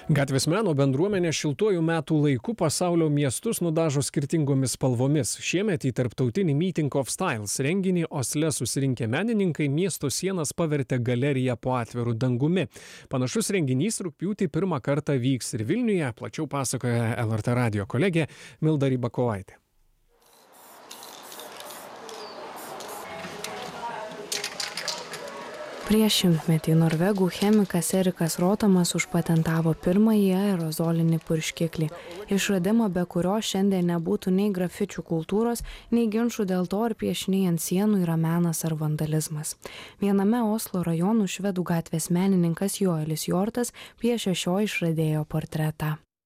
Gatvės meno bendruomenė šiltuoju metų laiku pasaulio miestus nudažo skirtingomis spalvomis. Šiemet į tarptautinį Meeting of Styles renginį Osle susirinkę menininkai miesto sienas pavertė galeriją po atviru dangumi. Panašus renginys rugpjūtį pirmą kartą vyks ir Vilniuje, plačiau pasakoja LRT radijo kolegė Milda Rybakovaitė. Prieš šimtmetį norvegų chemikas Erikas Rotamas užpatentavo pirmąjį aerozolinį purškiklį. Išradimo, be kurio šiandien nebūtų nei grafičių kultūros, nei ginčų dėl to, ar piešiniai ant sienų yra menas ar vandalizmas. Viename Oslo rajonų švedų gatvės menininkas Joelis Jortas piešė šio išradėjo portretą.